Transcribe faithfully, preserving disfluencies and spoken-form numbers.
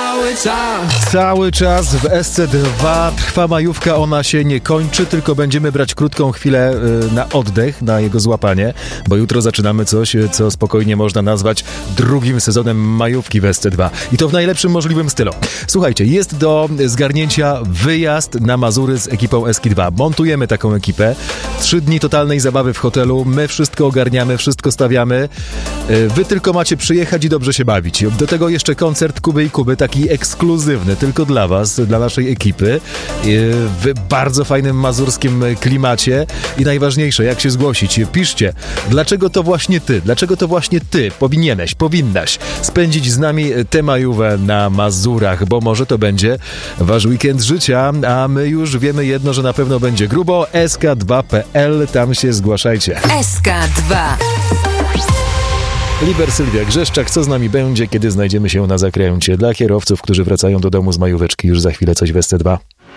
cały czas. Cały czas w S C dwa trwa majówka, ona się nie kończy, tylko będziemy brać krótką chwilę y, na oddech, na jego złapanie, bo jutro zaczynamy coś, co spokojnie można nazwać drugim sezonem majówki w S C dwa. I to w najlepszym możliwym stylu. Słuchajcie, jest do zgarnięcia wyjazd na Mazury z ekipą S K dwa. Montujemy taką ekipę. Trzy dni totalnej zabawy w hotelu. My wszystko ogarniamy, wszystko stawiamy. Y, wy tylko macie przyjechać i dobrze się bawić. Do tego jeszcze koncert Kuby i Kuby, taki ekskluzywny, tylko dla was, dla naszej ekipy, w bardzo fajnym mazurskim klimacie i najważniejsze, jak się zgłosić, piszcie, dlaczego to właśnie ty, dlaczego to właśnie ty powinieneś, powinnaś spędzić z nami tę majówę na Mazurach, bo może to będzie wasz weekend życia, a my już wiemy jedno, że na pewno będzie grubo. S K dwa kropka P L, tam się zgłaszajcie. S K dwa. Liber Sylwia Grzeszczak, co z nami będzie, kiedy znajdziemy się na zakręcie? Dla kierowców, którzy wracają do domu z majóweczki, już za chwilę coś w S C dwa.